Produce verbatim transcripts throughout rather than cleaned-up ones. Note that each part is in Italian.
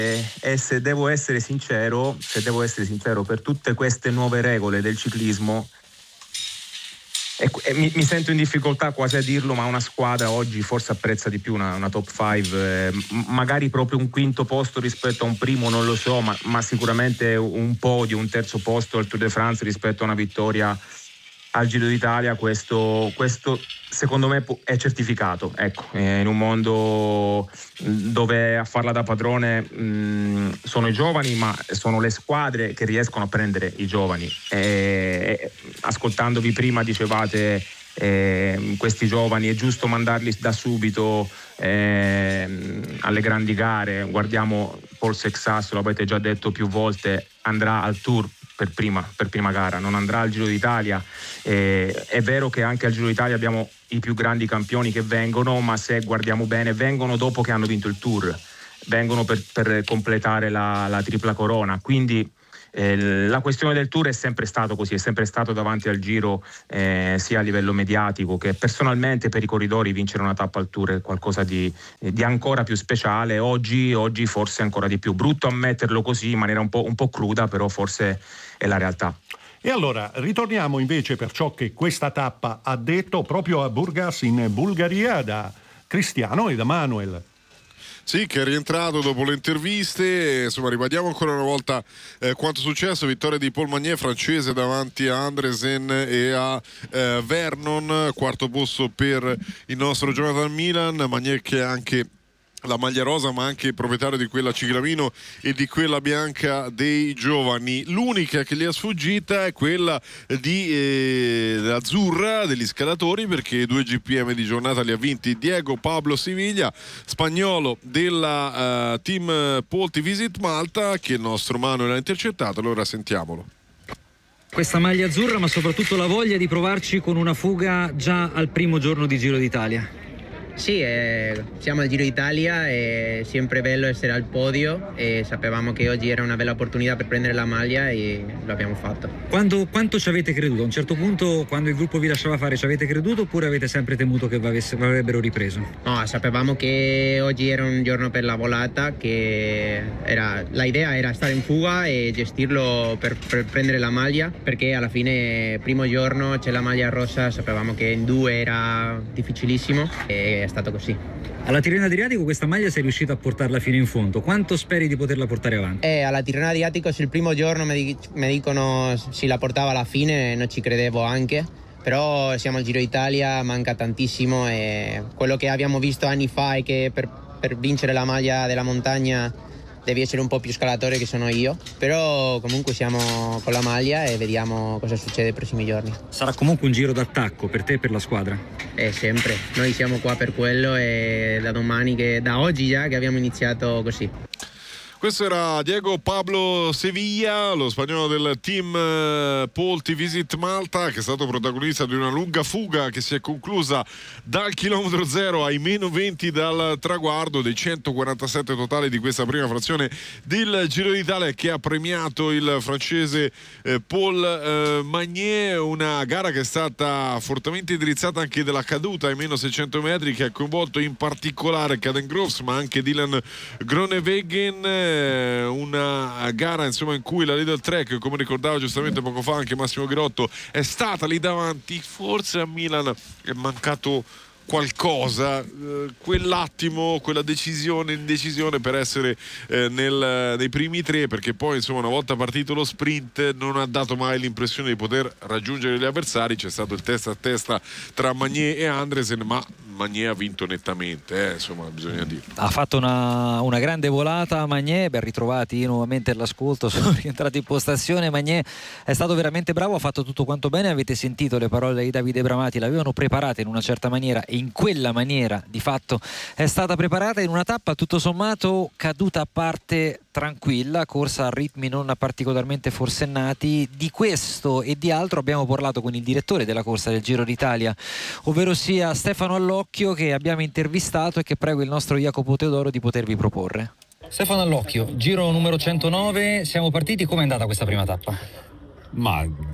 e, e se devo essere sincero, se devo essere sincero, per tutte queste nuove regole del ciclismo, e, e mi, mi sento in difficoltà quasi a dirlo, ma una squadra oggi forse apprezza di più una, una top cinque, eh, magari proprio un quinto posto rispetto a un primo, non lo so, ma, ma sicuramente un podio, un terzo posto al Tour de France rispetto a una vittoria al Giro d'Italia. Questo, questo secondo me è certificato, ecco, in un mondo dove a farla da padrone mh, sono i giovani, ma sono le squadre che riescono a prendere i giovani. E, ascoltandovi prima dicevate eh, questi giovani è giusto mandarli da subito eh, alle grandi gare. Guardiamo Paul Sexas, lo avete già detto più volte, andrà al Tour per prima, per prima gara, non andrà al Giro d'Italia. Eh, è vero che anche al Giro d'Italia abbiamo i più grandi campioni che vengono, ma se guardiamo bene vengono dopo che hanno vinto il Tour, vengono per, per completare la, la tripla corona, quindi eh, la questione del Tour è sempre stato così, è sempre stato davanti al Giro, eh, sia a livello mediatico che personalmente per i corridori. Vincere una tappa al Tour è qualcosa di, di ancora più speciale, oggi, oggi forse ancora di più. Brutto ammetterlo così in maniera un po', un po' cruda, però forse è la realtà. E allora ritorniamo invece per ciò che questa tappa ha detto proprio a Burgas in Bulgaria da Cristiano e da Manuel. Sì, che è rientrato dopo le interviste. Insomma, ribadiamo ancora una volta eh, quanto è successo. Vittoria di Paul Magnier, francese, davanti a Andresen e a eh, Vernon. Quarto posto per il nostro Jonathan Milan. Magnier che è anche la maglia rosa, ma anche proprietario di quella ciclamino e di quella bianca dei giovani. L'unica che gli è sfuggita è quella di eh, azzurra degli scalatori, perché due G P M di giornata li ha vinti Diego Pablo Siviglia, spagnolo della uh, team Polti Visit Malta, che il nostro Manuel ha intercettato. Allora sentiamolo. Questa maglia azzurra, ma soprattutto la voglia di provarci con una fuga già al primo giorno di Giro d'Italia. Sì, eh, siamo al Giro d'Italia, è sempre bello essere al podio e sapevamo che oggi era una bella opportunità per prendere la maglia e lo abbiamo fatto. Quando, quanto ci avete creduto? A un certo punto, quando il gruppo vi lasciava fare, ci avete creduto oppure avete sempre temuto che vi avrebbero ripreso? No, sapevamo che oggi era un giorno per la volata, che era, la idea era stare in fuga e gestirlo per, per prendere la maglia, perché alla fine primo giorno c'è la maglia rossa, sapevamo che in due era difficilissimo e è stato così. Alla Tirreno Adriatico questa maglia sei riuscito a portarla fino in fondo. Quanto speri di poterla portare avanti? Eh, alla Tirreno Adriatico se il primo giorno mi, mi dicono se la portava alla fine, non ci credevo anche, però siamo al Giro d'Italia, manca tantissimo e quello che abbiamo visto anni fa è che per, per vincere la maglia della montagna devi essere un po' più scalatore che sono io, però comunque siamo con la maglia e vediamo cosa succede nei prossimi giorni. Sarà comunque un giro d'attacco per te e per la squadra? Eh, sempre, noi siamo qua per quello e da domani, che da oggi già che abbiamo iniziato così. Questo era Diego Pablo Sevilla, lo spagnolo del team Polti Visit Malta, che è stato protagonista di una lunga fuga che si è conclusa dal chilometro zero ai meno venti dal traguardo, dei centoquarantasette totali di questa prima frazione del Giro d'Italia, che ha premiato il francese eh, Paul eh, Magnier. Una gara che è stata fortemente indirizzata anche dalla caduta ai meno seicento metri, che ha coinvolto in particolare Caden Groves ma anche Dylan Groenewegen. Una gara insomma in cui la Lidl Trek, come ricordava giustamente poco fa anche Massimo Ghirotto, è stata lì davanti. Forse a Milan è mancato qualcosa, eh, quell'attimo, quella decisione, indecisione per essere eh, nel, nei primi tre, perché poi insomma una volta partito lo sprint non ha dato mai l'impressione di poter raggiungere gli avversari. C'è stato il testa a testa tra Magnier e Andresen, ma Magnier ha vinto nettamente, eh, insomma bisogna dire. Ha fatto una, una grande volata Magnier, ben ritrovati nuovamente all'ascolto, sono rientrati in postazione. Magnier è stato veramente bravo, ha fatto tutto quanto bene. Avete sentito le parole di Davide Bramati, l'avevano preparata in una certa maniera e in quella maniera di fatto è stata preparata in una tappa tutto sommato caduta a parte tranquilla, corsa a ritmi non particolarmente forsennati. Di questo e di altro abbiamo parlato con il direttore della corsa del Giro d'Italia, ovvero sia Stefano Allocchio, che abbiamo intervistato e che prego il nostro Jacopo Teodoro di potervi proporre. Stefano Allocchio, Giro numero centonove, siamo partiti, com'è andata questa prima tappa? Ma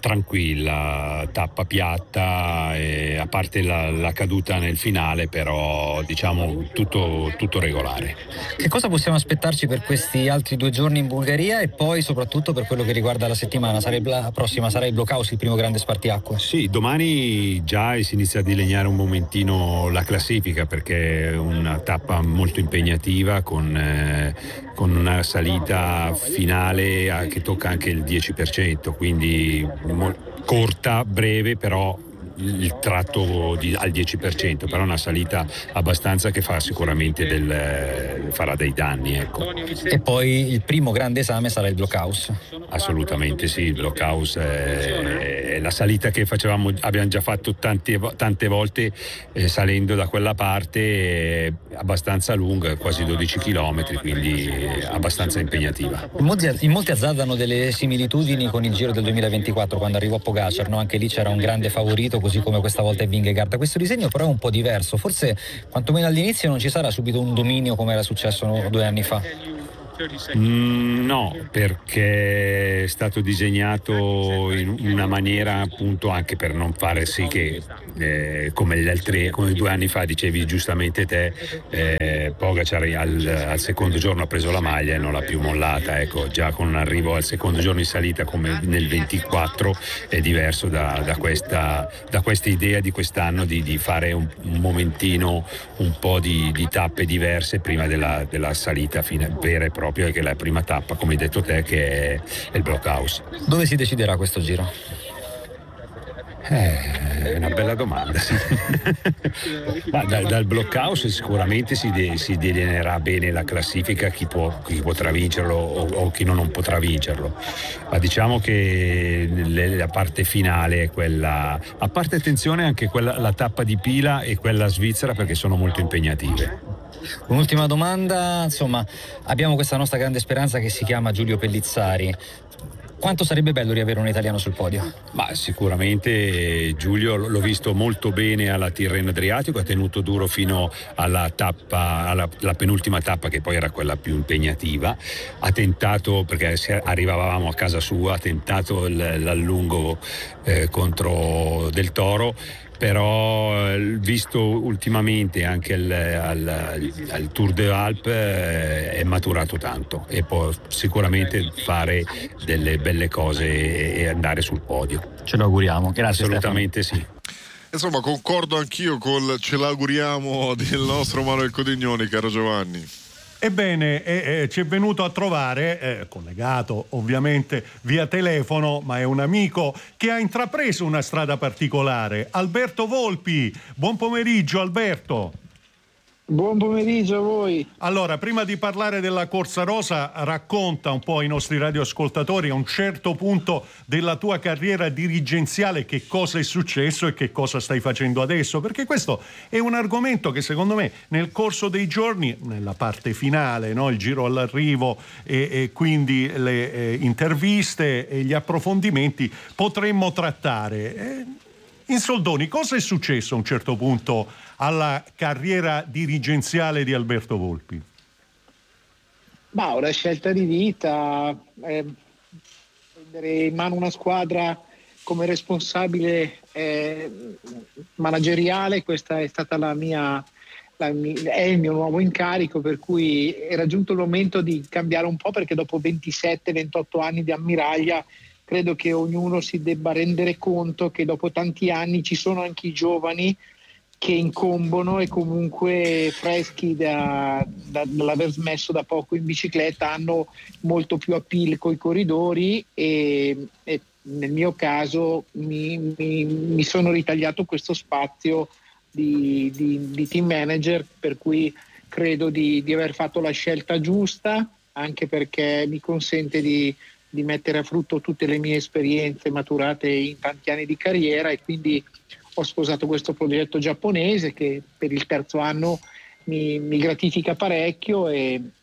tranquilla, tappa piatta, e a parte la, la caduta nel finale, però diciamo tutto, tutto regolare. Che cosa possiamo aspettarci per questi altri due giorni in Bulgaria e poi soprattutto per quello che riguarda la settimana? Sarà il, la prossima sarà il blockhouse, il primo grande spartiacque? Sì, domani già si inizia a dilegnare un momentino la classifica, perché è una tappa molto impegnativa con, eh, con una salita finale che tocca anche il dieci per cento, quindi mo- corta, breve, però il tratto di, al dieci per cento, però una salita abbastanza che fa sicuramente del, farà dei danni, ecco. E poi il primo grande esame sarà il blockhouse? Assolutamente sì, il blockhouse è, è la salita che facevamo, abbiamo già fatto tante, tante volte, eh, salendo da quella parte, è abbastanza lunga, quasi dodici chilometri, quindi è abbastanza impegnativa. In molti, in molti azzardano delle similitudini con il Giro del duemilaventiquattro, quando arrivò Pogacar, no? Anche lì c'era un grande favorito, così come questa volta è Vingegaard. Questo disegno però è un po' diverso, forse quantomeno all'inizio non ci sarà subito un dominio come era successo no, due anni fa. Mm, no, perché è stato disegnato in una maniera appunto anche per non fare sì che eh, come gli altri, come due anni fa dicevi giustamente te, eh, Pogacar al, al secondo giorno ha preso la maglia e non l'ha più mollata, ecco, già con un arrivo al secondo giorno in salita come nel ventiquattro è diverso da, da questa da questa idea di quest'anno di, di fare un, un momentino un po' di, di tappe diverse prima della, della salita fine, vera e propria, proprio che è la prima tappa, come hai detto te, che è il blockhouse. Dove si deciderà questo giro? Eh, è una bella domanda. Ma dal, dal blockhouse sicuramente si, de, si delineerà bene la classifica, chi, può, chi potrà vincerlo o, o chi non potrà vincerlo, ma diciamo che le, la parte finale è quella, a parte attenzione anche quella, la tappa di Pila e quella svizzera, perché sono molto impegnative. Un'ultima domanda, insomma, abbiamo questa nostra grande speranza che si chiama Giulio Pellizzari. Quanto sarebbe bello riavere un italiano sul podio? Ma sicuramente Giulio l'ho visto molto bene alla Tirreno Adriatico, ha tenuto duro fino alla tappa, alla la penultima tappa, che poi era quella più impegnativa, ha tentato, perché arrivavamo a casa sua, ha tentato l'allungo eh, contro Del Toro, però visto ultimamente anche al, al, al Tour de Alpes eh, è maturato tanto e può sicuramente fare delle belle cose e andare sul podio. Ce lo auguriamo, grazie. Assolutamente Stefano. Sì. Insomma, concordo anch'io col ce l'auguriamo del nostro Manuel Codignoni, caro Giovanni. Ebbene, eh, eh, ci è venuto a trovare, eh, collegato ovviamente via telefono, ma è un amico che ha intrapreso una strada particolare, Alberto Volpi. Buon pomeriggio Alberto. Buon pomeriggio a voi. Allora, prima di parlare della Corsa Rosa, racconta un po' ai nostri radioascoltatori a un certo punto della tua carriera dirigenziale che cosa è successo e che cosa stai facendo adesso, perché questo è un argomento che secondo me nel corso dei giorni, nella parte finale, no? Il giro all'arrivo e, e quindi le eh, interviste e gli approfondimenti potremmo trattare. Eh, in soldoni, cosa è successo a un certo punto alla carriera dirigenziale di Alberto Volpi? Ma una scelta di vita, eh, prendere in mano una squadra come responsabile eh, manageriale, questa è stata la mia, la mia, è il mio nuovo incarico, per cui era giunto il momento di cambiare un po', perché dopo ventisette ventotto anni di ammiraglia credo che ognuno si debba rendere conto che dopo tanti anni ci sono anche i giovani che incombono e comunque freschi da, da, dall'aver smesso da poco in bicicletta hanno molto più appeal coi corridori e, e nel mio caso mi, mi, mi sono ritagliato questo spazio di, di, di team manager, per cui credo di, di aver fatto la scelta giusta, anche perché mi consente di di mettere a frutto tutte le mie esperienze maturate in tanti anni di carriera, e quindi ho sposato questo progetto giapponese che per il terzo anno mi, mi gratifica parecchio e,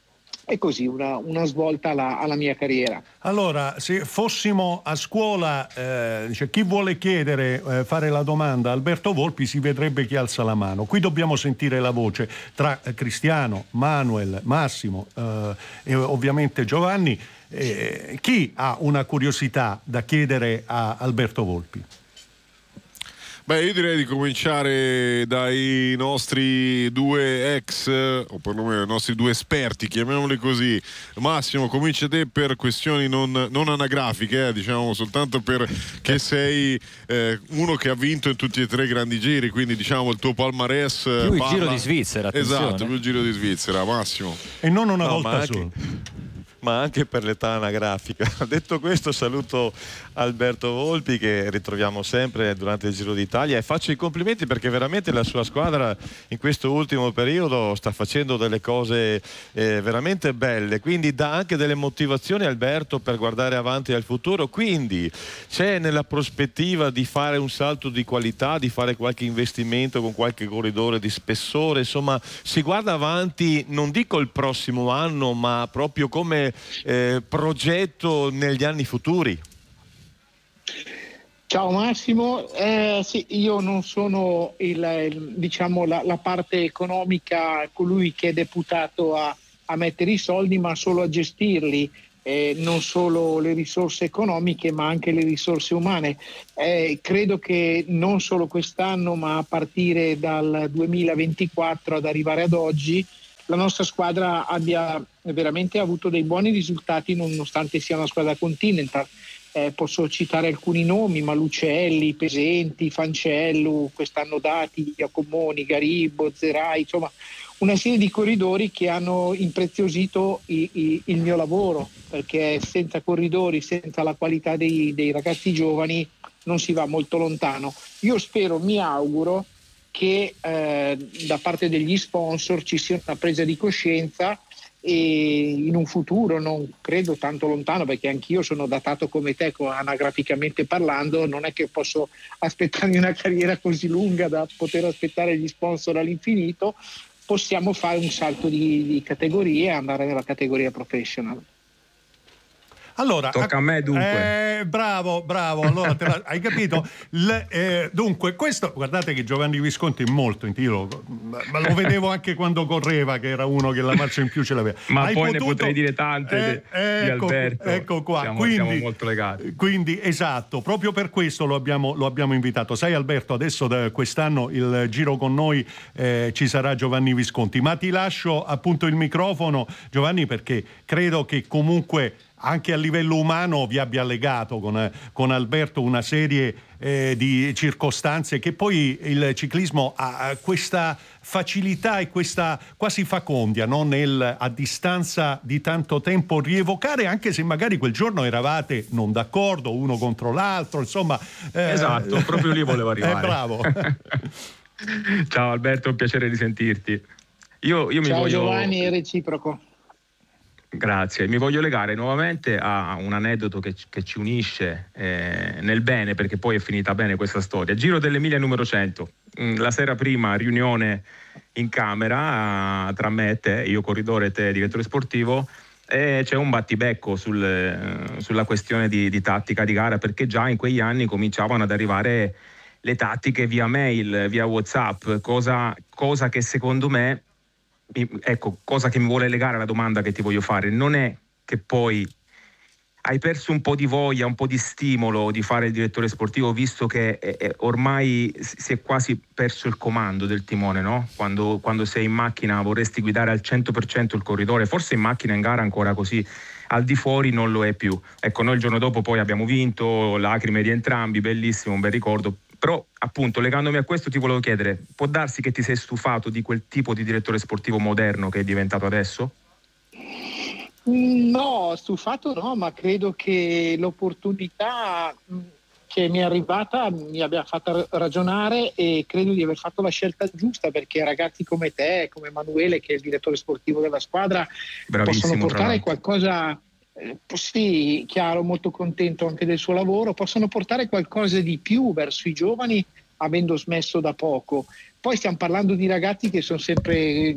e così una, una svolta alla, alla mia carriera. Allora, se fossimo a scuola, eh, dice, chi vuole chiedere, eh, fare la domanda a Alberto Volpi, si vedrebbe chi alza la mano. Qui dobbiamo sentire la voce tra Cristiano, Manuel, Massimo eh, e ovviamente Giovanni. Eh, chi ha una curiosità da chiedere a Alberto Volpi? Beh, io direi di cominciare dai nostri due ex, o perlomeno i nostri due esperti, chiamiamoli così. Massimo, comincia te per questioni non, non anagrafiche, eh, diciamo soltanto perché sei eh, uno che ha vinto in tutti e tre i grandi giri, quindi diciamo il tuo palmarès più parla... il Giro di Svizzera, attenzione. Esatto, più il Giro di Svizzera. Massimo. E non una no, volta ma sola. Anche... ma anche per l'età anagrafica. Detto questo, saluto Alberto Volpi, che ritroviamo sempre durante il Giro d'Italia, e faccio i complimenti perché veramente la sua squadra in questo ultimo periodo sta facendo delle cose eh, veramente belle, quindi dà anche delle motivazioni, Alberto, per guardare avanti al futuro. Quindi c'è nella prospettiva di fare un salto di qualità, di fare qualche investimento con qualche corridore di spessore, insomma si guarda avanti, non dico il prossimo anno, ma proprio come Eh, progetto negli anni futuri. Ciao Massimo, eh, sì, io non sono il, il, diciamo la, la parte economica, colui che è deputato a, a mettere i soldi, ma solo a gestirli, eh, non solo le risorse economiche ma anche le risorse umane. Eh, credo che non solo quest'anno, ma a partire dal duemilaventiquattro ad arrivare ad oggi, la nostra squadra abbia veramente avuto dei buoni risultati nonostante sia una squadra continental. Eh, posso citare alcuni nomi: Malucelli, Pesenti, Fancello, quest'anno Dati, Giacomoni, Garibbo, Zerai, insomma una serie di corridori che hanno impreziosito i, i, il mio lavoro, perché senza corridori, senza la qualità dei, dei ragazzi giovani non si va molto lontano. Io spero, mi auguro che eh, da parte degli sponsor ci sia una presa di coscienza, e in un futuro non credo tanto lontano, perché anch'io sono datato come te, anagraficamente parlando, non è che posso aspettarmi una carriera così lunga da poter aspettare gli sponsor all'infinito, possiamo fare un salto di, di categorie e andare nella categoria professional. Allora, tocca a me dunque. Eh, bravo, bravo. Allora, te la, hai capito? Le, eh, dunque, questo, guardate che Giovanni Visconti è molto in tiro, ma lo vedevo anche quando correva, che era uno che la marcia in più ce l'aveva. Ma hai poi potuto... ne potrei dire tante eh, di ecco, Alberto. Ecco qua. Siamo, quindi, siamo molto legati. Quindi, esatto, proprio per questo lo abbiamo, lo abbiamo invitato. Sai Alberto, adesso da quest'anno il giro con noi eh, ci sarà Giovanni Visconti, ma ti lascio appunto il microfono, Giovanni, perché credo che comunque anche a livello umano vi abbia legato con, con Alberto una serie eh, di circostanze, che poi il ciclismo ha questa facilità e questa quasi facondia, no? Nel, a distanza di tanto tempo, rievocare, anche se magari quel giorno eravate non d'accordo uno contro l'altro, insomma eh, esatto, proprio lì volevo arrivare. Eh, bravo. Ciao Alberto, è un piacere di sentirti. Io, io mi Ciao voglio... Giovanni, è reciproco. Grazie, mi voglio legare nuovamente a un aneddoto che, che ci unisce eh, nel bene, perché poi è finita bene questa storia. Giro dell'Emilia numero cento, la sera prima riunione in camera tra me e te, io corridore e te direttore sportivo, e c'è un battibecco sul, sulla questione di, di tattica di gara, perché già in quegli anni cominciavano ad arrivare le tattiche via mail, via WhatsApp, cosa, cosa che secondo me, ecco, cosa che mi vuole legare alla domanda che ti voglio fare, non è che poi hai perso un po' di voglia, un po' di stimolo di fare il direttore sportivo, visto che è, è, ormai si è quasi perso il comando del timone, no? Quando, quando sei in macchina vorresti guidare al cento per cento il corridore, forse in macchina in gara ancora così, al di fuori non lo è più. Ecco, noi il giorno dopo poi abbiamo vinto, lacrime di entrambi, bellissimo, un bel ricordo. Però appunto, legandomi a questo, ti volevo chiedere, può darsi che ti sei stufato di quel tipo di direttore sportivo moderno che è diventato adesso? No, stufato no, ma credo che l'opportunità che mi è arrivata mi abbia fatto ragionare, e credo di aver fatto la scelta giusta, perché ragazzi come te, come Emanuele, che è il direttore sportivo della squadra, possono portare qualcosa... Eh, sì, chiaro, molto contento anche del suo lavoro, possono portare qualcosa di più verso i giovani, avendo smesso da poco. Poi stiamo parlando di ragazzi che sono sempre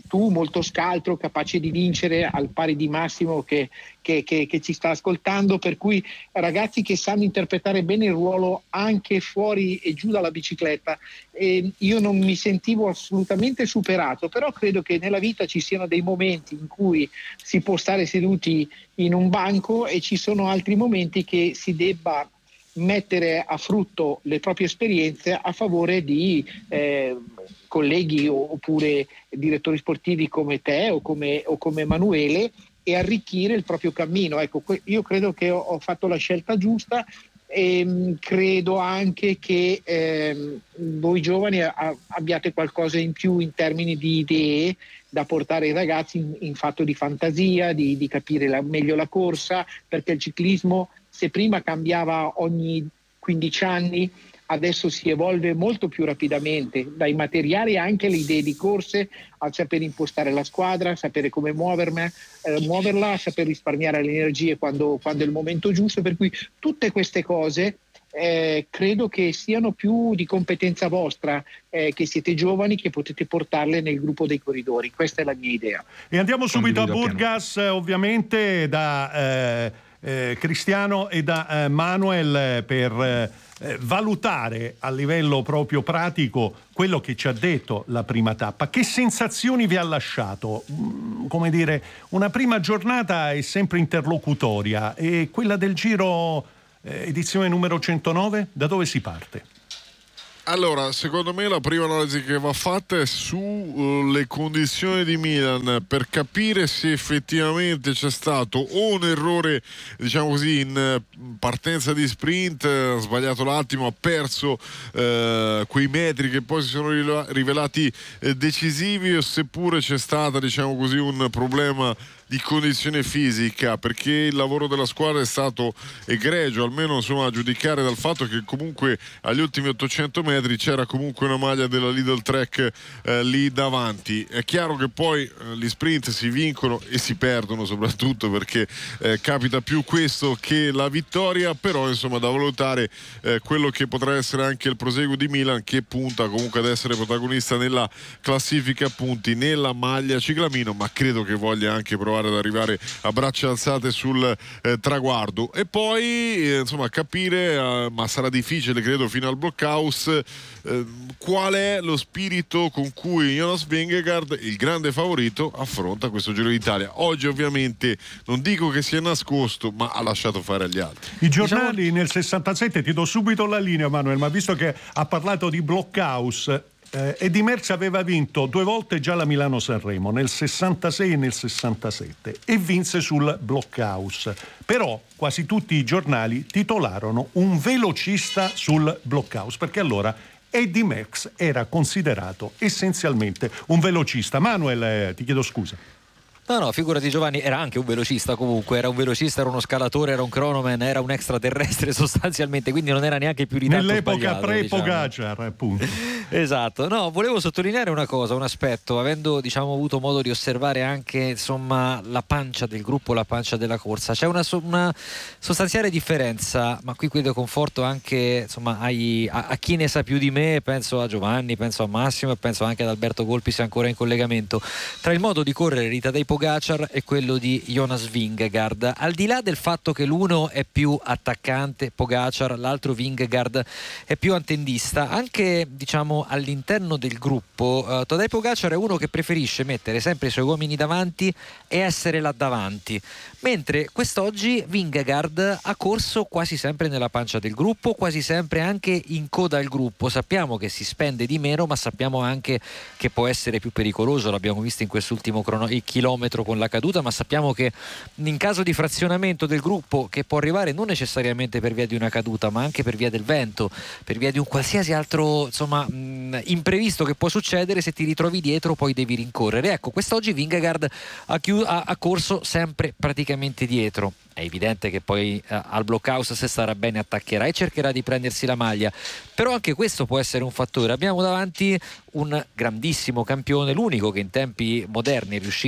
tu, molto scaltro, capace di vincere al pari di Massimo che, che, che, che ci sta ascoltando, per cui ragazzi che sanno interpretare bene il ruolo anche fuori e giù dalla bicicletta. E io non mi sentivo assolutamente superato, però credo che nella vita ci siano dei momenti in cui si può stare seduti in un banco e ci sono altri momenti che si debba mettere a frutto le proprie esperienze a favore di eh, colleghi oppure direttori sportivi come te o come, o come Emanuele, e arricchire il proprio cammino. Ecco, io credo che ho, ho fatto la scelta giusta e mh, credo anche che eh, voi giovani a, abbiate qualcosa in più in termini di idee da portare ai ragazzi in, in fatto di fantasia, di, di capire la, meglio la corsa, perché il ciclismo, se prima cambiava ogni quindici anni, adesso si evolve molto più rapidamente, dai materiali anche le idee di corse, a saper impostare la squadra, a sapere come muoverme, eh, muoverla, a saper risparmiare le energie quando, quando è il momento giusto, per cui tutte queste cose eh, credo che siano più di competenza vostra, eh, che siete giovani, che potete portarle nel gruppo dei corridori. Questa è la mia idea. E andiamo subito a Burgas, ovviamente da eh, eh, Cristiano e da eh, Manuel per eh, valutare a livello proprio pratico quello che ci ha detto la prima tappa. Che sensazioni vi ha lasciato? Mm, come dire, una prima giornata è sempre interlocutoria, e quella del Giro eh, edizione numero centonove, da dove si parte? Allora, secondo me la prima analisi che va fatta è sulle uh, condizioni di Milan, per capire se effettivamente c'è stato o un errore, diciamo così, in uh, partenza di sprint, ha uh, sbagliato l'attimo, ha perso uh, quei metri che poi si sono rivelati uh, decisivi, o seppure c'è stata, diciamo così, un problema di condizione fisica, perché il lavoro della squadra è stato egregio, almeno insomma a giudicare dal fatto che comunque agli ultimi ottocento metri c'era comunque una maglia della Lidl Trek eh, lì davanti. È chiaro che poi eh, gli sprint si vincono e si perdono, soprattutto perché eh, capita più questo che la vittoria, però insomma da valutare eh, quello che potrà essere anche il proseguo di Milan, che punta comunque ad essere protagonista nella classifica punti, nella maglia ciclamino, ma credo che voglia anche provare ad arrivare a braccia alzate sul eh, traguardo, e poi eh, insomma capire, eh, ma sarà difficile credo fino al blockhouse, eh, qual è lo spirito con cui Jonas Vingegaard, il grande favorito, affronta questo Giro d'Italia. Oggi ovviamente non dico che sia nascosto, ma ha lasciato fare agli altri. I giornali diciamo... nel sessantasette, ti do subito la linea Manuel, ma visto che ha parlato di blockhouse, Eh, Eddy Merckx aveva vinto due volte già la Milano-Sanremo, nel sessantasei e nel sessantasette, e vinse sul blockhouse. Però quasi tutti i giornali titolarono un velocista sul blockhouse, perché allora Eddy Merckx era considerato essenzialmente un velocista. Manuel, eh, ti chiedo scusa. No, no, figurati Giovanni, era anche un velocista comunque, era un velocista, era uno scalatore, era un cronoman, era un extraterrestre sostanzialmente, quindi non era neanche più di tanto nell'epoca pre-Pogacar, diciamo. Appunto. Esatto, no, volevo sottolineare una cosa, un aspetto, avendo diciamo avuto modo di osservare anche insomma la pancia del gruppo, la pancia della corsa, c'è una, una sostanziale differenza, ma qui chiedo conforto anche insomma ai, a, a chi ne sa più di me, penso a Giovanni, penso a Massimo e penso anche ad Alberto Volpi se ancora in collegamento, tra il modo di correre di Tadej Pogacar e quello di Jonas Vingegaard, al di là del fatto che l'uno è più attaccante, Pogacar, l'altro Vingegaard è più attendista, anche diciamo all'interno del gruppo uh, Tadej Pogacar è uno che preferisce mettere sempre i suoi uomini davanti e essere là davanti, mentre quest'oggi Vingegaard ha corso quasi sempre nella pancia del gruppo, quasi sempre anche in coda al gruppo. Sappiamo che si spende di meno, ma sappiamo anche che può essere più pericoloso, l'abbiamo visto in quest'ultimo crono- il chilometro con la caduta, ma sappiamo che in caso di frazionamento del gruppo, che può arrivare non necessariamente per via di una caduta ma anche per via del vento, per via di un qualsiasi altro insomma mh, imprevisto che può succedere, se ti ritrovi dietro poi devi rincorrere. Ecco, quest'oggi Vingegaard ha, chiu- ha, ha corso sempre praticamente dietro. È evidente che poi eh, al blockhouse, se starà bene, attaccherà e cercherà di prendersi la maglia, però anche questo può essere un fattore. Abbiamo davanti un grandissimo campione, l'unico che in tempi moderni è riuscito a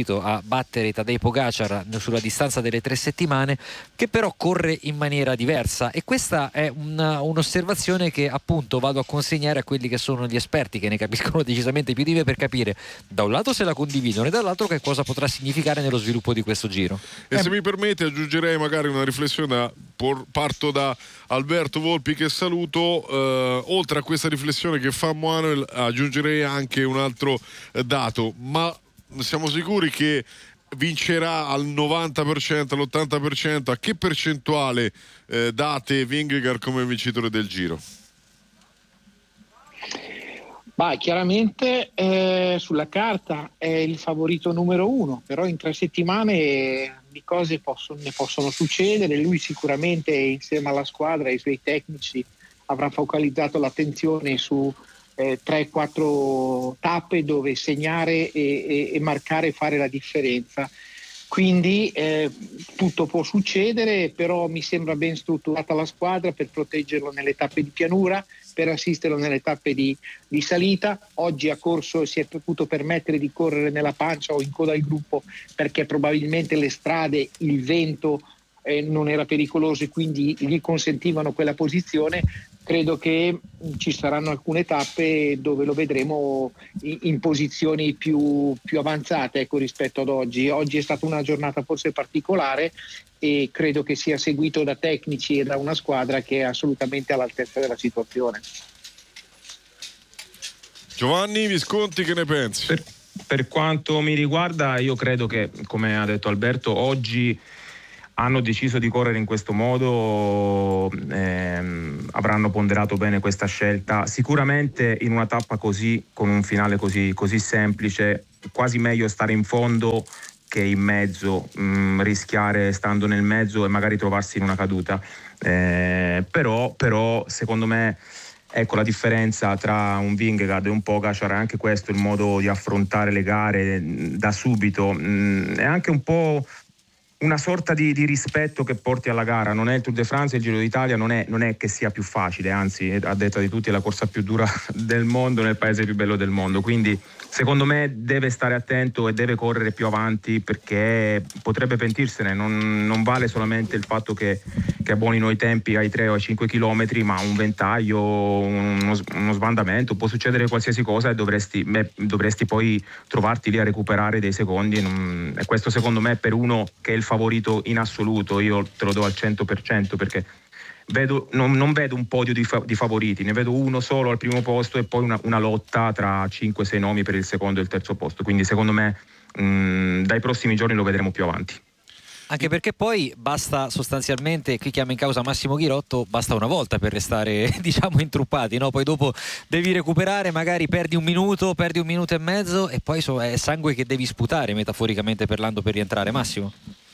battere Tadej Pogacar sulla distanza delle tre settimane, che però corre in maniera diversa, e questa è una, un'osservazione che appunto vado a consegnare a quelli che sono gli esperti, che ne capiscono decisamente più di me, per capire da un lato se la condividono e dall'altro che cosa potrà significare nello sviluppo di questo Giro. E se mi permette aggiungerei magari una riflessione, da, por, parto da Alberto Volpi che saluto, eh, oltre a questa riflessione che fa Manuel aggiungerei anche un altro eh, dato, ma siamo sicuri che vincerà al novanta per cento, all'ottanta per cento? A che percentuale eh, date Vingegaard come vincitore del Giro? Bah, chiaramente eh, sulla carta è il favorito numero uno, però in tre settimane di cose possono, ne possono succedere. Lui sicuramente insieme alla squadra e ai suoi tecnici avrà focalizzato l'attenzione su eh, tre quattro tappe dove segnare e, e, e marcare e fare la differenza. Quindi eh, tutto può succedere, però mi sembra ben strutturata la squadra per proteggerlo nelle tappe di pianura, per assisterlo nelle tappe di, di salita. Oggi ha corso, si è potuto permettere di correre nella pancia o in coda al gruppo perché probabilmente le strade, il vento eh, non era pericoloso e quindi gli consentivano quella posizione. Credo che ci saranno alcune tappe dove lo vedremo in, in posizioni più, più avanzate, ecco, rispetto ad oggi. Oggi è stata una giornata forse particolare e credo che sia seguito da tecnici e da una squadra che è assolutamente all'altezza della situazione. Giovanni Visconti, che ne pensi? Per, per quanto mi riguarda, io credo che, come ha detto Alberto, oggi hanno deciso di correre in questo modo, ehm, avranno ponderato bene questa scelta. Sicuramente in una tappa così, con un finale così, così semplice, quasi meglio stare in fondo che in mezzo, mh, rischiare stando nel mezzo e magari trovarsi in una caduta. Eh, però, però secondo me, ecco, la differenza tra un Vingegaard e un Pogacar è anche questo, il modo di affrontare le gare da subito. Mh, è anche un po' una sorta di, di rispetto che porti alla gara. Non è il Tour de France e il Giro d'Italia, non è, non è che sia più facile, anzi, a detta di tutti, è la corsa più dura del mondo nel paese più bello del mondo. Quindi secondo me deve stare attento e deve correre più avanti, perché potrebbe pentirsene. Non, non vale solamente il fatto che, che abbonino i tempi ai tre o ai cinque chilometri, ma un ventaglio, uno, uno sbandamento, può succedere qualsiasi cosa e dovresti, beh, dovresti poi trovarti lì a recuperare dei secondi. Non, e questo secondo me, per uno che è il favorito in assoluto, io te lo do al cento per cento, perché vedo, non, non vedo un podio di, fa, di favoriti, ne vedo uno solo al primo posto e poi una, una lotta tra cinque sei nomi per il secondo e il terzo posto. Quindi secondo me mh, dai prossimi giorni lo vedremo più avanti. Anche perché poi basta sostanzialmente, qui chiama in causa Massimo Ghirotto, basta una volta per restare, diciamo, intruppati, no? Poi dopo devi recuperare, magari perdi un minuto, perdi un minuto e mezzo e poi so, è sangue che devi sputare, metaforicamente parlando, per rientrare. Massimo?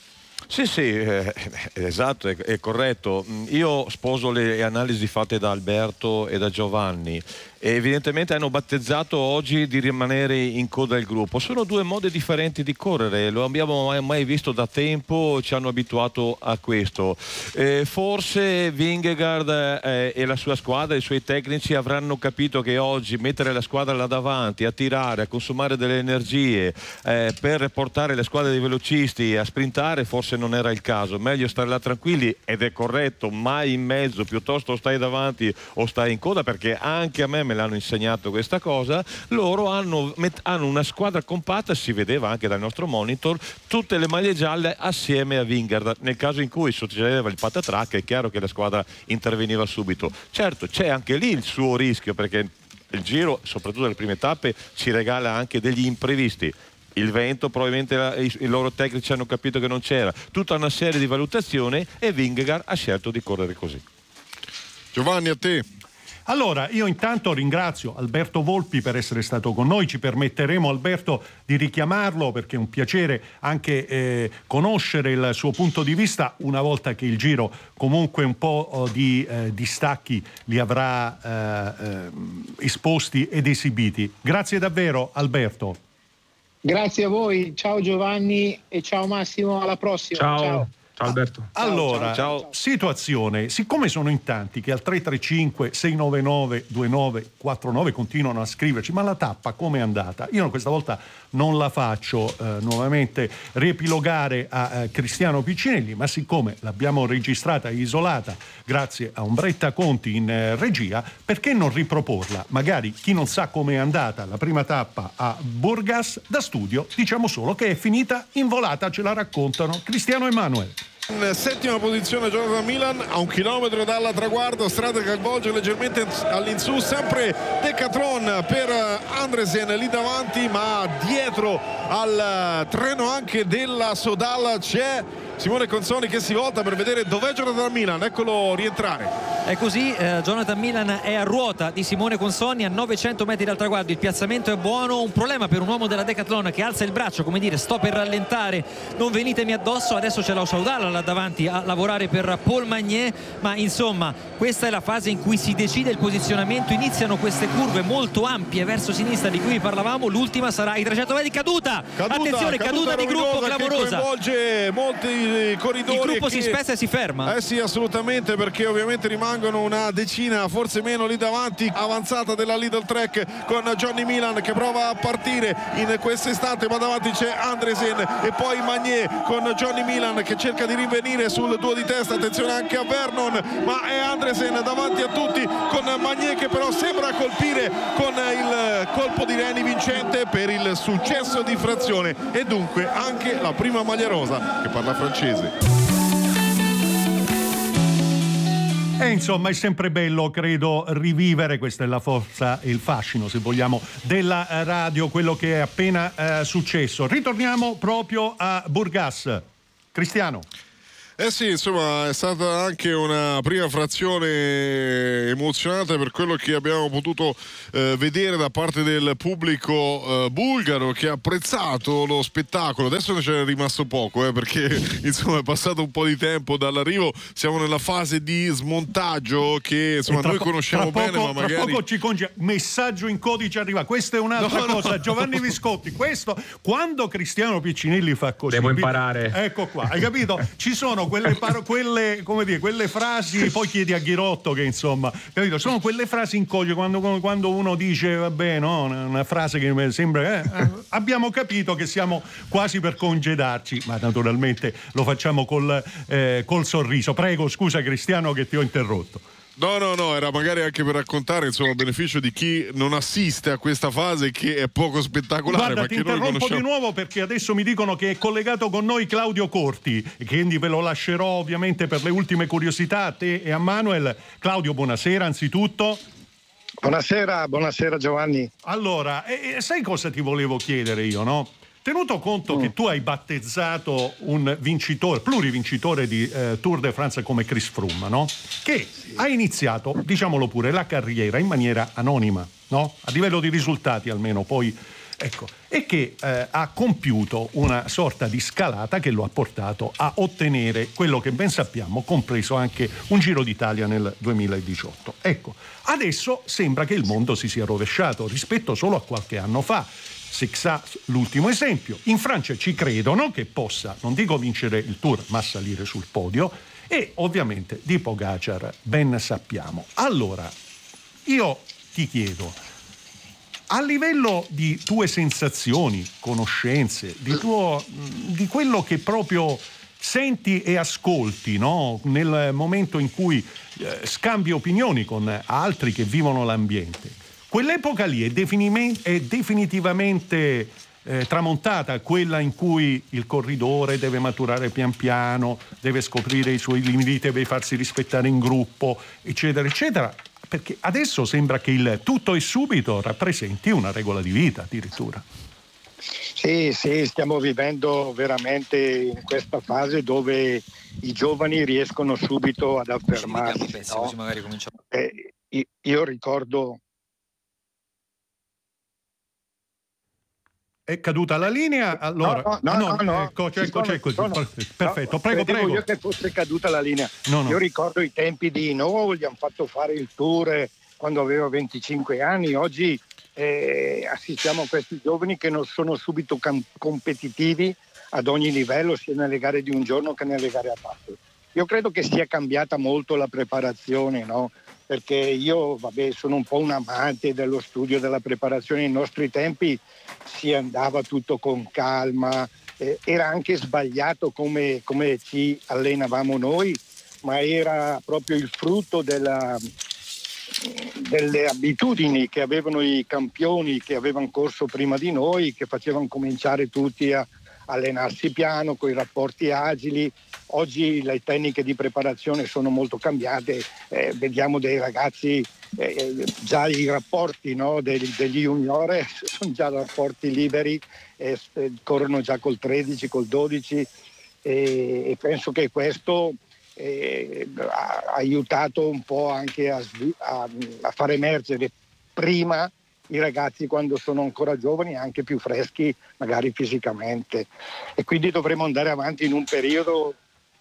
Sì, sì, eh, esatto, è, è corretto. Io sposo le analisi fatte da Alberto e da Giovanni. E evidentemente hanno battezzato oggi di rimanere in coda al gruppo. Sono due modi differenti di correre, lo abbiamo mai, mai visto da tempo, ci hanno abituato a questo. Eh, forse Vingegaard eh, e la sua squadra, i suoi tecnici avranno capito che oggi mettere la squadra là davanti, a tirare, a consumare delle energie eh, per portare le squadre dei velocisti a sprintare forse non era il caso. Meglio stare là tranquilli, ed è corretto, mai in mezzo, piuttosto stai davanti o stai in coda, perché anche a me me l'hanno insegnato questa cosa. Loro hanno, met, hanno una squadra compatta, si vedeva anche dal nostro monitor, tutte le maglie gialle assieme a Vingegaard. Nel caso in cui succedeva il patatrack è chiaro che la squadra interveniva subito. Certo, c'è anche lì il suo rischio, perché il Giro, soprattutto nelle prime tappe, ci regala anche degli imprevisti. Il vento, probabilmente i, i loro tecnici hanno capito che non c'era, tutta una serie di valutazioni, e Vingegaard ha scelto di correre così. Giovanni, a te. Allora, io intanto ringrazio Alberto Volpi per essere stato con noi. Ci permetteremo, Alberto, di richiamarlo, perché è un piacere anche eh, conoscere il suo punto di vista una volta che il Giro comunque un po' di eh, distacchi li avrà eh, eh, esposti ed esibiti. Grazie davvero, Alberto. Grazie a voi, ciao Giovanni e ciao Massimo, alla prossima. Ciao. Ciao. Ciao Alberto. Allora, ciao, ciao. Situazione, siccome sono in tanti che al tre tre cinque sei nove nove due nove quattro nove continuano a scriverci, ma la tappa com'è andata? Io questa volta non la faccio eh, nuovamente riepilogare a eh, Cristiano Piccinelli, ma siccome l'abbiamo registrata e isolata grazie a Umbretta Conti in eh, regia, perché non riproporla? Magari chi non sa com'è andata la prima tappa a Burgas, da studio diciamo solo che è finita in volata, ce la raccontano Cristiano e Manuel. In settima posizione Jonathan Milan, a un chilometro dal traguardo, strada che avvolge leggermente all'insù, sempre Decathlon per Andresen lì davanti, ma dietro al treno anche della Sodal c'è Simone Consoni che si volta per vedere dov'è Jonathan Milan, eccolo rientrare. È così, eh, Jonathan Milan è a ruota di Simone Consoni a novecento metri dal traguardo, il piazzamento è buono, un problema per un uomo della Decathlon che alza il braccio, come dire sto per rallentare, non venitemi addosso, adesso c'è la Saudal là davanti a lavorare per Paul Magnier, ma insomma questa è la fase in cui si decide il posizionamento, iniziano queste curve molto ampie verso sinistra di cui vi parlavamo, l'ultima sarà i trecento metri, caduta, caduta attenzione, caduta, caduta di gruppo clamorosa, che coinvolge molti corridori, il gruppo che... si spezza e si ferma. Eh sì, assolutamente, perché ovviamente rimangono una decina, forse meno lì davanti, avanzata della Lidl Trek con Johnny Milan che prova a partire in questo istante, ma davanti c'è Andresen e poi Magnier con Johnny Milan che cerca di rinvenire sul duo di testa, attenzione anche a Vernon, ma è Andresen davanti a tutti con Magnier che però sembra colpire con il colpo di Reni vincente per il successo di frazione e dunque anche la prima maglia rosa che parla francese. E insomma è sempre bello, credo, rivivere, questa è la forza e il fascino, se vogliamo, della radio, quello che è appena eh, successo. Ritorniamo proprio a Burgas. Cristiano. Eh sì, insomma è stata anche una prima frazione emozionante per quello che abbiamo potuto eh, vedere da parte del pubblico eh, bulgaro, che ha apprezzato lo spettacolo. Adesso ne c'è rimasto poco eh, perché insomma è passato un po' di tempo dall'arrivo, siamo nella fase di smontaggio che insomma noi po- conosciamo tra bene, poco, ma magari tra poco ci conge- messaggio in codice arriva, questa è un'altra no, cosa no. Giovanni Viscotti, questo quando Cristiano Piccinelli fa così devo imparare, ecco qua, hai capito? Ci sono quelle, paro- quelle, come dire, quelle frasi, poi chiedi a Ghirotto che insomma, capito? Sono quelle frasi in codice quando, quando uno dice vabbè, no, una frase che mi sembra eh, abbiamo capito che siamo quasi per congedarci, ma naturalmente lo facciamo col, eh, col sorriso. Prego, scusa Cristiano che ti ho interrotto. No, no, no, era magari anche per raccontare insomma il beneficio di chi non assiste a questa fase che è poco spettacolare. Guarda, ma ti che noi interrompo conosciamo. di nuovo perché adesso mi dicono che è collegato con noi Claudio Corti, quindi ve lo lascerò ovviamente per le ultime curiosità a te e a Manuel. Claudio, buonasera anzitutto. Buonasera, buonasera Giovanni. Allora, eh, sai cosa ti volevo chiedere io, no? Tenuto conto mm. che tu hai battezzato un vincitore, plurivincitore di eh, Tour de France come Chris Froome, no? Che sì. ha iniziato, diciamolo pure, la carriera in maniera anonima, no? A livello di risultati almeno, poi ecco, e che eh, ha compiuto una sorta di scalata che lo ha portato a ottenere quello che ben sappiamo, compreso anche un Giro d'Italia nel duemiladiciotto. Ecco, adesso sembra che il mondo si sia rovesciato rispetto solo a qualche anno fa. Sixà, l'ultimo esempio. In Francia ci credono che possa, non dico vincere il Tour, ma salire sul podio, e ovviamente di Pogacar ben sappiamo. Allora, io ti chiedo, a livello di tue sensazioni, conoscenze, di, tuo, di quello che proprio senti e ascolti, no? Nel momento in cui eh, scambi opinioni con altri che vivono l'ambiente, quell'epoca lì è, defini- è definitivamente eh, tramontata, quella in cui il corridore deve maturare pian piano, deve scoprire i suoi limiti, deve farsi rispettare in gruppo, eccetera, eccetera, perché adesso sembra che il tutto e subito rappresenti una regola di vita addirittura. Sì, sì, stiamo vivendo veramente in questa fase dove i giovani riescono subito ad affermarsi. Pezzi, no? Così magari cominciamo. Eh, io ricordo... È caduta la linea, allora no, no, no, no, no. Eccoci, eccoci, eccoci. Sono, Perfetto, no, prego, prego. Io che fosse caduta la linea. No, no. Io ricordo i tempi di No, gli hanno fatto fare il tour quando avevo venticinque anni. Oggi eh, assistiamo a questi giovani che non sono subito cam- competitivi, ad ogni livello, sia nelle gare di un giorno che nelle gare a tappo. Io credo che sia cambiata molto la preparazione, no? Perché io vabbè, sono un po' un amante dello studio, della preparazione. Ai nostri tempi si andava tutto con calma, eh, era anche sbagliato come, come ci allenavamo noi, ma era proprio il frutto della, delle abitudini che avevano i campioni che avevano corso prima di noi, che facevano cominciare tutti a allenarsi piano, con i rapporti agili. Oggi le tecniche di preparazione sono molto cambiate, eh, vediamo dei ragazzi, eh, già i rapporti, no, degli, degli juniores sono già rapporti liberi, eh, corrono già col tredici, col dodici, e, e penso che questo eh, ha aiutato un po' anche a, a, a far emergere prima i ragazzi quando sono ancora giovani, anche più freschi magari fisicamente, e quindi dovremo andare avanti in un periodo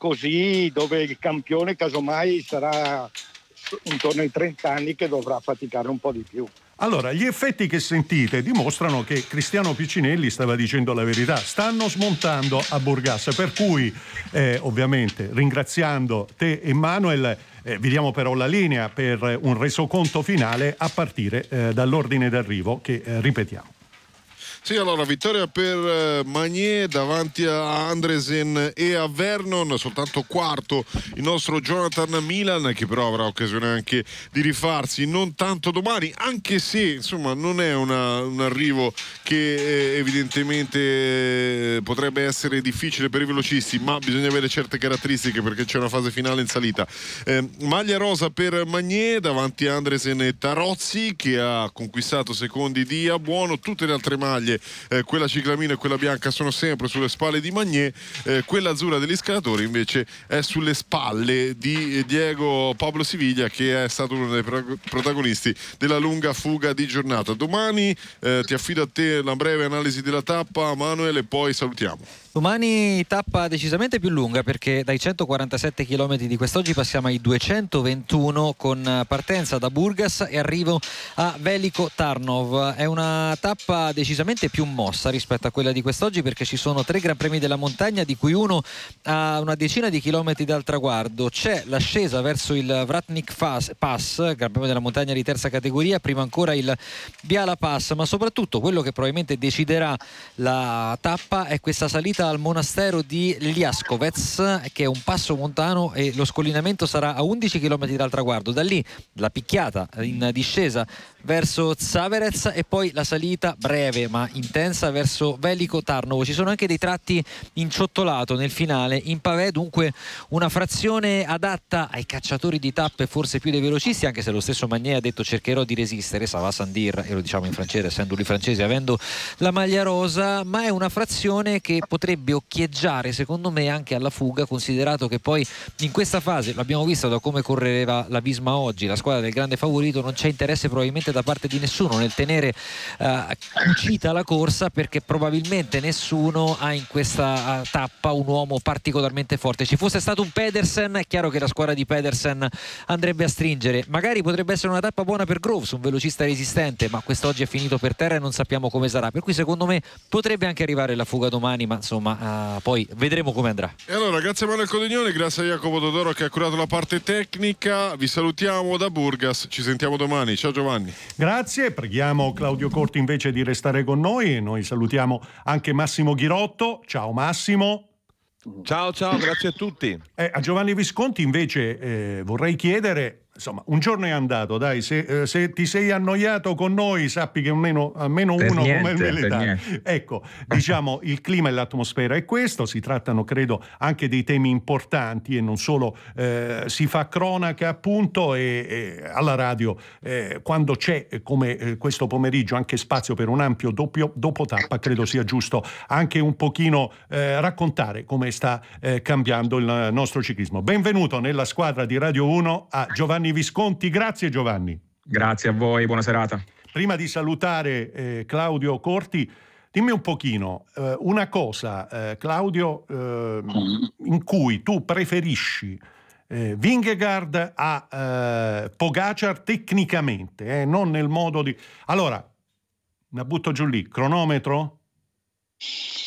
così, dove il campione casomai sarà intorno ai trenta anni, che dovrà faticare un po' di più. Allora, gli effetti che sentite dimostrano che Cristiano Piccinelli stava dicendo la verità. Stanno smontando a Burgas, per cui eh, ovviamente ringraziando te Emanuel, eh, vi diamo però la linea per un resoconto finale a partire eh, dall'ordine d'arrivo che eh, ripetiamo. Sì, allora vittoria per Magnier davanti a Andresen e a Vernon, soltanto quarto il nostro Jonathan Milan, che però avrà occasione anche di rifarsi non tanto domani, anche se insomma non è una, un arrivo che eh, evidentemente potrebbe essere difficile per i velocisti, ma bisogna avere certe caratteristiche perché c'è una fase finale in salita. Eh, maglia rosa per Magnier davanti a Andresen e Tarozzi, che ha conquistato secondi di Abuono. Tutte le altre maglie, Eh, quella ciclamina e quella bianca, sono sempre sulle spalle di Magnier, eh, quella azzurra degli scalatori invece è sulle spalle di Diego Pablo Siviglia, che è stato uno dei pro- protagonisti della lunga fuga di giornata. Domani eh, ti affido a te la breve analisi della tappa, Manuel, e poi salutiamo. Domani tappa decisamente più lunga, perché dai centoquarantasette chilometri di quest'oggi passiamo ai duecentoventuno, con partenza da Burgas e arrivo a Veliko Tarnov. È una tappa decisamente più mossa rispetto a quella di quest'oggi, perché ci sono tre Gran Premi della montagna, di cui uno a una decina di chilometri dal traguardo. C'è l'ascesa verso il Vratnik Pass, Gran Premio della montagna di terza categoria, prima ancora il Biala Pass, ma soprattutto quello che probabilmente deciderà la tappa è questa salita al monastero di Liaskovets, che è un passo montano, e lo scollinamento sarà a undici chilometri dal traguardo. Da lì la picchiata in discesa verso Zaverez e poi la salita breve ma intensa verso Veliko Tarnovo. Ci sono anche dei tratti in ciottolato nel finale, in pavé, dunque una frazione adatta ai cacciatori di tappe, forse più dei velocisti, anche se lo stesso Magnier ha detto cercherò di resistere, ça va sans dire, e lo diciamo in francese essendo lui francese, avendo la maglia rosa, ma è una frazione che potrebbe occhieggiare secondo me anche alla fuga, considerato che poi in questa fase, l'abbiamo visto da come correva la Visma oggi, la squadra del grande favorito, non c'è interesse probabilmente da parte di nessuno nel tenere uh, cucita la corsa, perché probabilmente nessuno ha in questa uh, tappa un uomo particolarmente forte. Ci fosse stato un Pedersen, è chiaro che la squadra di Pedersen andrebbe a stringere, magari potrebbe essere una tappa buona per Groves, un velocista resistente, ma quest'oggi è finito per terra e non sappiamo come sarà, per cui secondo me potrebbe anche arrivare la fuga domani, ma insomma uh, poi vedremo come andrà. E allora grazie a Manuel Codignoni, grazie a Jacopo Dodoro che ha curato la parte tecnica, vi salutiamo da Burgas, ci sentiamo domani, ciao Giovanni. Grazie, preghiamo Claudio Corti invece di restare con noi, e noi salutiamo anche Massimo Ghirotto. Ciao Massimo. Ciao ciao, grazie a tutti. Eh, a Giovanni Visconti invece eh, vorrei chiedere, insomma, un giorno è andato, dai, se, eh, se ti sei annoiato con noi sappi che almeno, almeno uno niente, come il militare. Ecco, diciamo, il clima e l'atmosfera è questo, si trattano credo anche dei temi importanti e non solo, eh, si fa cronaca appunto, e, e alla radio eh, quando c'è come eh, questo pomeriggio anche spazio per un ampio doppio, dopo tappa, credo sia giusto anche un pochino eh, raccontare come sta eh, cambiando il nostro ciclismo. Benvenuto nella squadra di Radio uno a Giovanni Visconti. Grazie Giovanni. Grazie a voi, buona serata. Prima di salutare eh, Claudio Corti, dimmi un pochino eh, una cosa, eh, Claudio, eh, in cui tu preferisci eh, Vingegaard a eh, Pogacar tecnicamente, eh, non nel modo di... Allora, la butto giù lì, cronometro?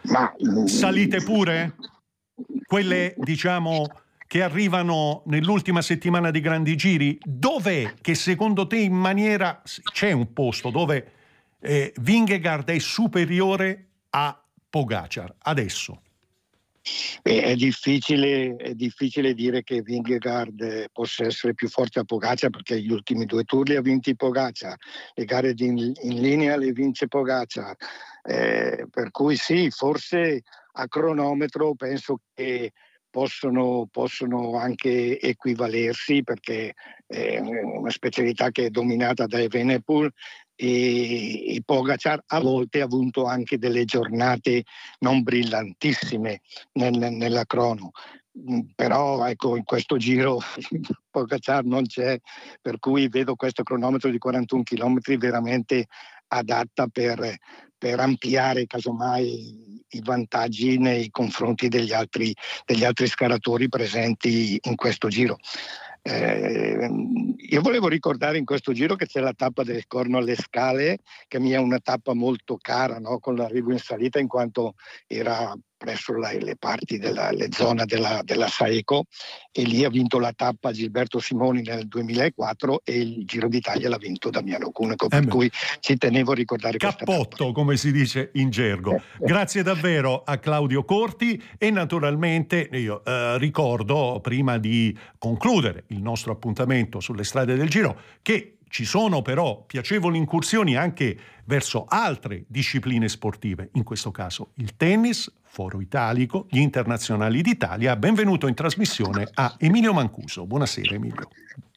Ma salite pure? Quelle, diciamo, che arrivano nell'ultima settimana di grandi giri, dov'è che secondo te in maniera c'è un posto dove eh, Vingegaard è superiore a Pogacar adesso? Beh, è difficile, è difficile dire che Vingegaard possa essere più forte a Pogacar, perché gli ultimi due tour li ha vinti Pogacar, le gare di in, in linea le vince Pogacar, eh, per cui sì, forse a cronometro penso che Possono, possono anche equivalersi, perché è una specialità che è dominata da Evenepoel e, e Pogacar a volte ha avuto anche delle giornate non brillantissime nel, nella crono, però ecco, in questo giro Pogacar non c'è, per cui vedo questo cronometro di quarantuno chilometri veramente adatta per, per ampliare casomai i vantaggi nei confronti degli altri, degli altri scalatori presenti in questo giro. Eh, io volevo ricordare in questo giro che c'è la tappa del Corno alle Scale, che mi è una tappa molto cara, no? Con l'arrivo in salita, in quanto era presso la, le parti della le zona della, della Saeco, e lì ha vinto la tappa Gilberto Simoni nel duemilaquattro e il Giro d'Italia l'ha vinto Damiano Cunego, per eh cui ci tenevo a ricordare cappotto, come si dice in gergo. Grazie davvero a Claudio Corti, e naturalmente io eh, ricordo, prima di concludere il nostro appuntamento sulle strade del Giro, che ci sono però piacevoli incursioni anche verso altre discipline sportive, in questo caso il tennis, Foro Italico, gli internazionali d'Italia. Benvenuto in trasmissione a Emilio Mancuso. Buonasera Emilio.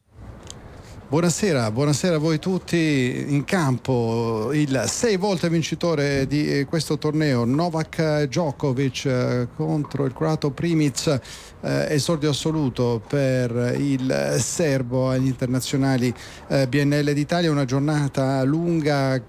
Buonasera, buonasera a voi tutti. In campo il sei volte vincitore di questo torneo, Novak Djokovic contro il croato Primic, eh, esordio assoluto per il serbo agli internazionali eh, B N L d'Italia. Una giornata lunga,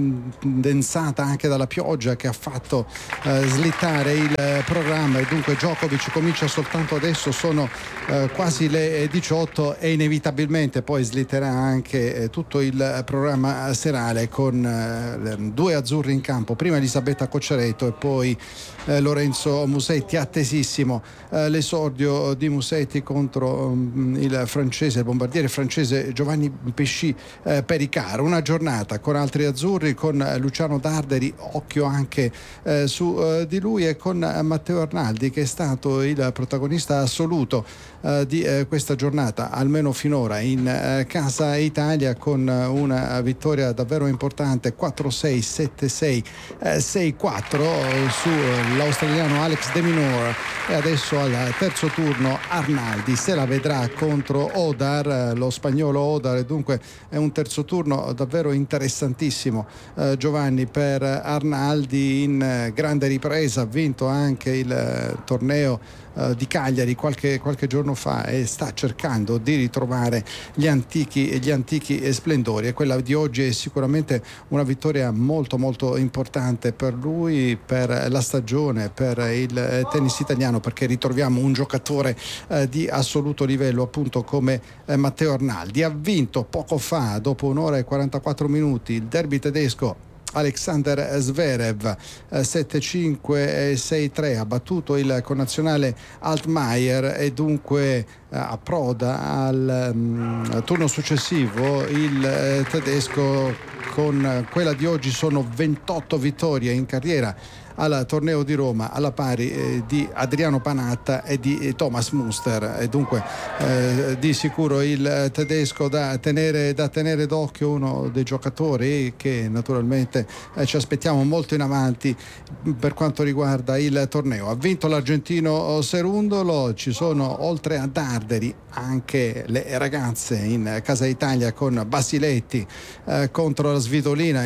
condensata anche dalla pioggia che ha fatto eh, slittare il programma, e dunque Djokovic comincia soltanto adesso, sono eh, quasi le diciotto, e inevitabilmente poi slitta anche eh, tutto il programma serale con eh, due azzurri in campo, prima Elisabetta Cocciaretto e poi eh, Lorenzo Musetti. Attesissimo eh, l'esordio di Musetti contro um, il francese, il bombardiere francese Giovanni Pesci eh, Pericaro. Una giornata con altri azzurri, con Luciano Darderi, occhio anche eh, su eh, di lui, e con Matteo Arnaldi, che è stato il protagonista assoluto eh, di eh, questa giornata, almeno finora in eh, Casa Italia, con una vittoria davvero importante, quattro sei, sette sei, sei quattro sull'australiano Alex de Minaur. E adesso al terzo turno Arnaldi se la vedrà contro Odar, lo spagnolo Odar, e dunque è un terzo turno davvero interessantissimo, eh, Giovanni, per Arnaldi, in grande ripresa. Ha vinto anche il torneo di Cagliari qualche, qualche giorno fa, e sta cercando di ritrovare gli antichi, gli antichi splendori, e quella di oggi è sicuramente una vittoria molto molto importante per lui, per la stagione, per il tennis italiano, perché ritroviamo un giocatore eh, di assoluto livello, appunto come eh, Matteo Arnaldi. Ha vinto poco fa, dopo un'ora e quarantaquattro minuti, il derby tedesco Alexander Zverev, sette cinque sei tre, ha battuto il connazionale Altmaier, e dunque approda al um, turno successivo il eh, tedesco. Con quella di oggi sono ventotto vittorie in carriera al torneo di Roma, alla pari eh, di Adriano Panatta e di eh, Thomas Muster, e dunque eh, di sicuro il tedesco da tenere, da tenere d'occhio, uno dei giocatori che naturalmente eh, ci aspettiamo molto in avanti per quanto riguarda il torneo. Ha vinto l'argentino Cerundolo, ci sono oltre a Darderi anche le ragazze in Casa Italia, con Basiletti eh, contro la Svitolina,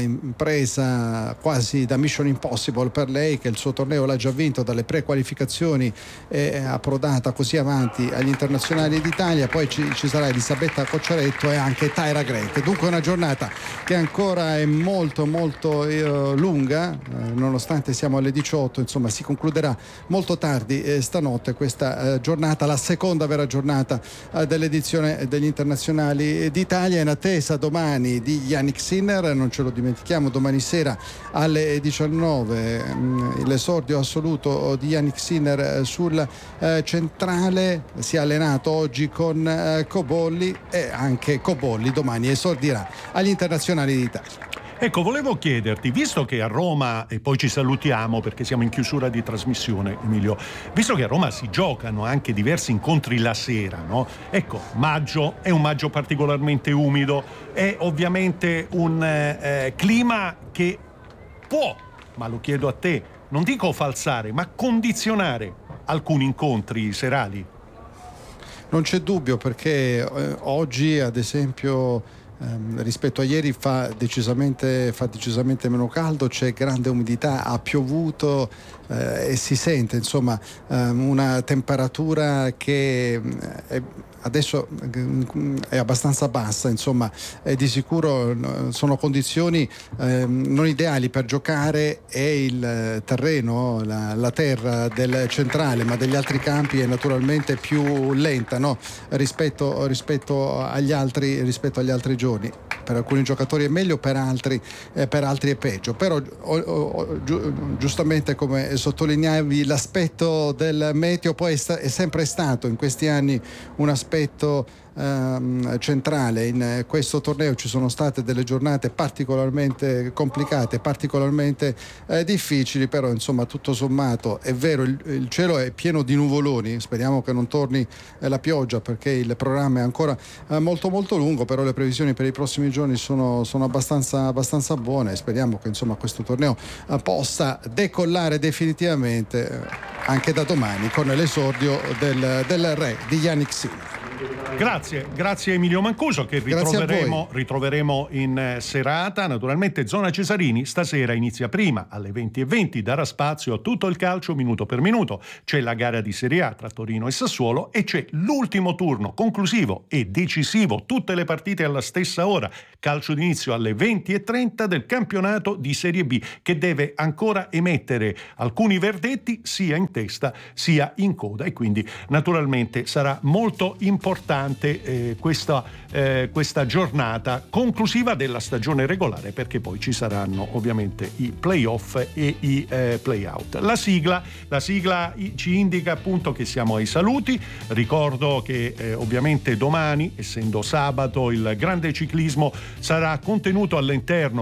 impresa quasi da Mission Impossible per lei, che il suo torneo l'ha già vinto dalle prequalificazioni, è approdata così avanti agli internazionali d'Italia. Poi ci, ci sarà Elisabetta Cocciaretto e anche Tyra Grant. Dunque una giornata che ancora è molto molto eh, lunga, eh, nonostante siamo alle diciotto, insomma si concluderà molto tardi eh, stanotte questa eh, giornata, la seconda vera giornata eh, dell'edizione degli internazionali d'Italia, in attesa domani di Yannick Sinner, non ce lo dimentichiamo, domani sera alle diciannove ehm, l'esordio assoluto di Yannick Sinner sul eh, centrale. Si è allenato oggi con eh, Cobolli e anche Cobolli domani esordirà agli internazionali d'Italia. Ecco, volevo chiederti, visto che a Roma, e poi ci salutiamo perché siamo in chiusura di trasmissione, Emilio, visto che a Roma si giocano anche diversi incontri la sera, no? Ecco, maggio è un maggio particolarmente umido, è ovviamente un eh, clima che può, ma lo chiedo a te, non dico falsare, ma condizionare alcuni incontri serali. Non c'è dubbio, perché eh, oggi, ad esempio, rispetto a ieri fa decisamente, fa decisamente meno caldo, c'è grande umidità, ha piovuto eh, e si sente insomma ehm, una temperatura che è, adesso è abbastanza bassa, insomma, e di sicuro sono condizioni ehm, non ideali per giocare. E il terreno, la, la terra del centrale, ma degli altri campi è naturalmente più lenta, no? rispetto, rispetto agli altri rispetto agli altri giorni. Per alcuni giocatori è meglio, per altri, eh, per altri è peggio. Però o, o, giu, giustamente, come sottolineavi, l'aspetto del meteo poi è, sta, è sempre stato in questi anni un aspetto ehm, centrale. In questo torneo ci sono state delle giornate particolarmente complicate, particolarmente eh, difficili, però insomma tutto sommato è vero, il, il cielo è pieno di nuvoloni, speriamo che non torni eh, la pioggia, perché il programma è ancora eh, molto molto lungo, però le previsioni per i prossimi giorni sono, sono abbastanza, abbastanza buone. Speriamo che insomma questo torneo eh, possa decollare definitivamente eh, anche da domani con l'esordio del, del re di Yannick Sinner. Grazie, grazie Emilio Mancuso, che ritroveremo, ritroveremo in eh, serata. Naturalmente Zona Cesarini stasera inizia prima alle venti e venti, darà spazio a tutto il calcio minuto per minuto. C'è la gara di Serie A tra Torino e Sassuolo e c'è l'ultimo turno conclusivo e decisivo, tutte le partite alla stessa ora, calcio d'inizio alle venti e trenta del campionato di Serie B, che deve ancora emettere alcuni verdetti sia in testa sia in coda, e quindi naturalmente sarà molto importante Eh, questa, eh, questa giornata conclusiva della stagione regolare, perché poi ci saranno ovviamente i playoff e i eh, playout. La sigla, la sigla ci indica appunto che siamo ai saluti. Ricordo che eh, ovviamente domani, essendo sabato, il grande ciclismo sarà contenuto all'interno